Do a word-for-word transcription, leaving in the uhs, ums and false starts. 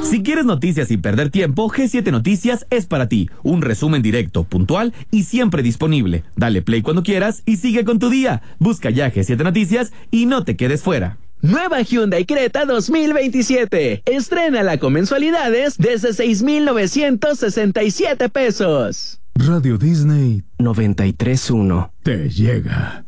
Si quieres noticias sin perder tiempo, G siete Noticias es para ti. Un resumen directo, puntual y siempre disponible. Dale play cuando quieras y sigue con tu día. Busca ya G siete Noticias y no te quedes fuera. Nueva Hyundai Creta dos mil veintisiete. Estrénala con mensualidades desde seis mil novecientos sesenta y siete pesos. Radio Disney noventa y tres punto uno. te llega.